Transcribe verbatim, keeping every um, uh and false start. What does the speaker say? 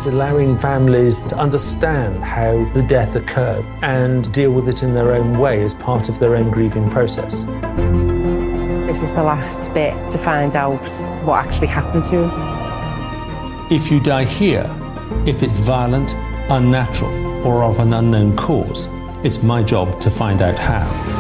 It's allowing families to understand how the death occurred and deal with it in their own way as part of their own grieving process. This is the last bit to find out what actually happened to him. If you die here, if it's violent, unnatural, or of an unknown cause, it's my job to find out how.